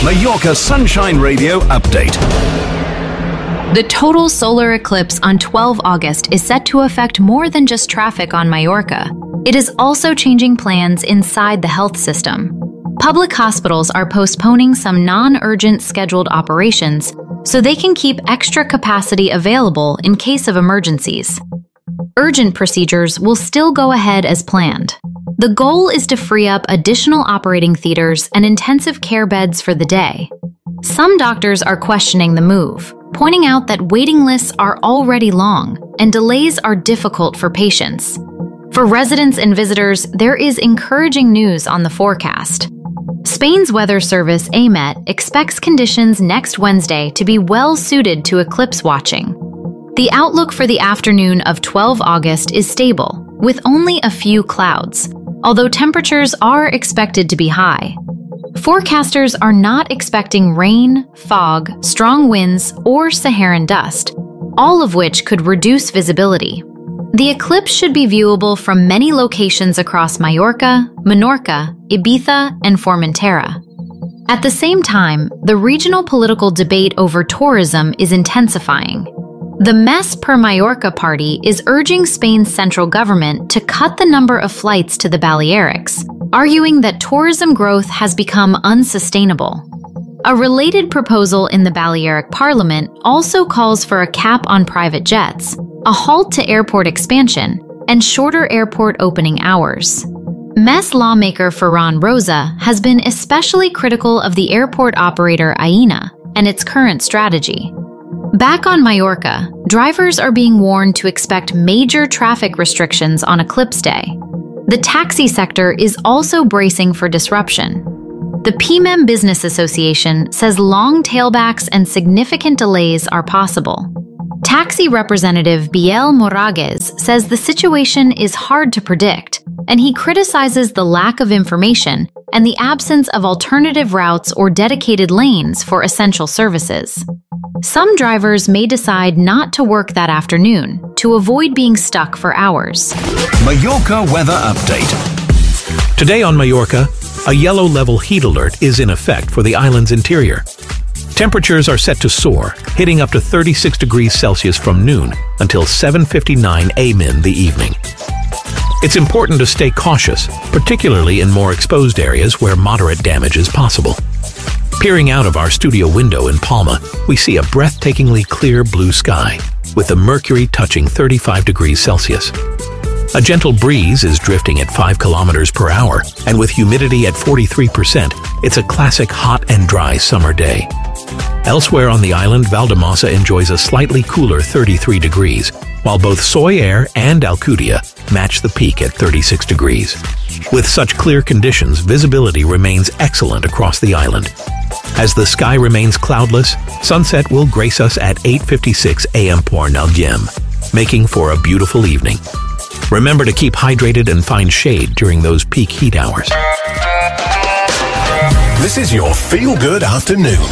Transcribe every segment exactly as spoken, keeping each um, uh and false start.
Mallorca Sunshine Radio update. The total solar eclipse on the twelfth of August is set to affect more than just traffic on Mallorca. It is also changing plans inside the health system. Public hospitals are postponing some non-urgent scheduled operations so they can keep extra capacity available in case of emergencies. Urgent procedures will still go ahead as planned. The goal is to free up additional operating theaters and intensive care beds for the day. Some doctors are questioning the move, pointing out that waiting lists are already long and delays are difficult for patients. For residents and visitors, there is encouraging news on the forecast. Spain's weather service, A M E T, expects conditions next Wednesday to be well suited to eclipse watching. The outlook for the afternoon of the twelfth of August is stable, with only a few clouds, although temperatures are expected to be high. Forecasters are not expecting rain, fog, strong winds, or Saharan dust, all of which could reduce visibility. The eclipse should be viewable from many locations across Mallorca, Menorca, Ibiza, and Formentera. At the same time, the regional political debate over tourism is intensifying. The Més per Mallorca party is urging Spain's central government to cut the number of flights to the Balearics, arguing that tourism growth has become unsustainable. A related proposal in the Balearic Parliament also calls for a cap on private jets, a halt to airport expansion, and shorter airport opening hours. Més lawmaker Ferran Rosa has been especially critical of the airport operator Aena and its current strategy. Back on Mallorca, drivers are being warned to expect major traffic restrictions on Eclipse Day. The taxi sector is also bracing for disruption. The P M E M Business Association says long tailbacks and significant delays are possible. Taxi representative Biel Moraguez says the situation is hard to predict, and he criticizes the lack of information and the absence of alternative routes or dedicated lanes for essential services. Some drivers may decide not to work that afternoon to avoid being stuck for hours. Mallorca weather update. Today on Mallorca, a yellow level heat alert is in effect for the island's interior. Temperatures are set to soar, hitting up to thirty-six degrees Celsius from noon until seven fifty-nine a m in the evening. It's important to stay cautious, particularly in more exposed areas where moderate damage is possible. Peering out of our studio window in Palma, we see a breathtakingly clear blue sky, with the mercury touching thirty-five degrees Celsius. A gentle breeze is drifting at five kilometers per hour, and with humidity at forty-three percent, it's a classic hot and dry summer day. Elsewhere on the island, Valdemasa enjoys a slightly cooler thirty-three degrees, while both Soller and Alcudia match the peak at thirty-six degrees. With such clear conditions, visibility remains excellent across the island. As the sky remains cloudless, sunset will grace us at eight fifty-six a m Port Nalgem, making for a beautiful evening. Remember to keep hydrated and find shade during those peak heat hours. This is your feel-good afternoon.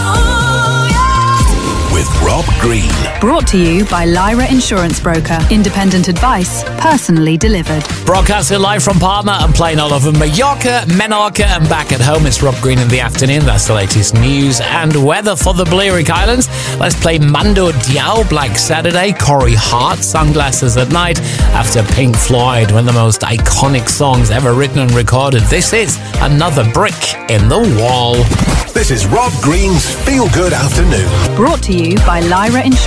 With Rob Green. Brought to you by Lyra Insurance Broker. Independent advice, personally delivered. Broadcasting live from Palma and playing all over Mallorca, Menorca and back at home. It's Rob Green in the afternoon. That's the latest news and weather for the Balearic Islands. Let's play Mando Diao, Black Saturday, Corey Hart, Sunglasses at Night, after Pink Floyd, one of the most iconic songs ever written and recorded. This is Another Brick in the Wall. This is Rob Green's Feel Good Afternoon. Brought to you by Lyra Insurance